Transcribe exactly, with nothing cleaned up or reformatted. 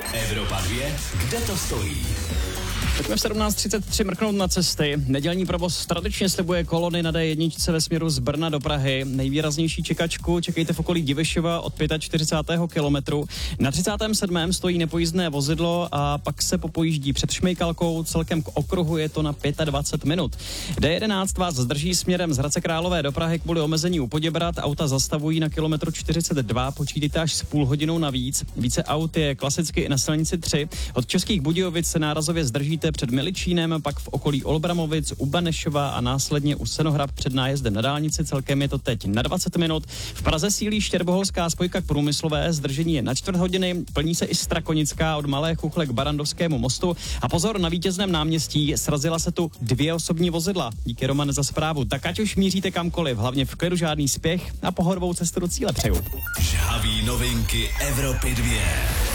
Evropa dvě, kde to stojí? Pojďme v sedmnáct třicet tři mrknout na cesty. Nedělní provoz tradičně slibuje kolony na D jedna ve směru z Brna do Prahy. Nejvýraznější čekačku čekejte v okolí Divišova od čtyřicátého pátého kilometru. Na třicátém sedmém stojí nepojízdné vozidlo a pak se popojíždí před Šmejkalkou. Celkem k okruhu je to na dvacet pět minut. D jedenáct vás zdrží směrem z Hradce Králové do Prahy kvůli omezení u Poděbrad. Auta zastavují na kilometru čtyřicet dva, počítejte až s půl hodinou navíc. Více aut je klasicky i na silnici tři. Od Českých Budějovic se nárazově zdržíte před Miličínem, pak v okolí Olbramovic, u Benešova a následně u Senohrad před nájezdem na dálnici. Celkem je to teď na dvacet minut. V Praze sílí štěrboholská spojka k Průmyslové, zdržení je na čtvrt hodiny, plní se i Strakonická od Malé Chuchle k Barandovskému mostu a pozor, na Vítězném náměstí srazila se tu dvě osobní vozidla. Díky, Roman, za zprávu. Tak ať už míříte kamkoliv, hlavně v klidu, žádný spěch a pohodovou cestu do cíle přeju. Žhaví novinky Evropy dvě.